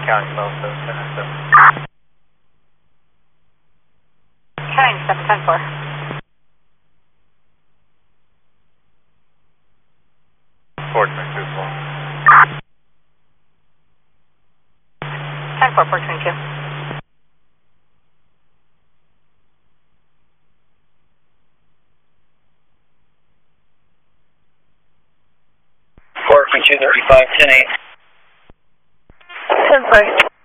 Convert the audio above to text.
County 12, so 10-7. County 7-10-4. 422 as well. 10-4, 422. Four 235, 10-8. 10-4.